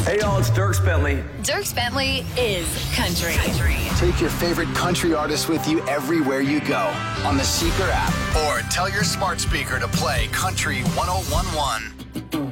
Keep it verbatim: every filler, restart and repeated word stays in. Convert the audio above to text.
Hey, y'all, it's Dierks Bentley. Dierks Bentley is country. country. Take your favorite country artist with you everywhere you go on the Seeker app. Or tell your smart speaker to play Country one oh one one.